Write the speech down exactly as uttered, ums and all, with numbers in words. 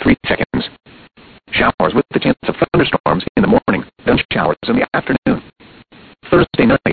three seconds. Showers with the chance of thunderstorms in the morning, then showers in the afternoon. Thursday night,